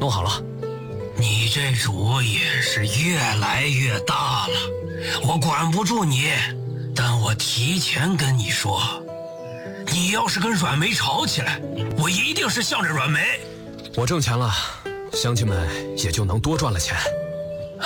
弄好了。 你这主意是越来越大了，我管不住你，但我提前跟你说，你要是跟阮梅吵起来，我一定是向着阮梅。 我挣钱了，乡亲们也就能多赚了钱。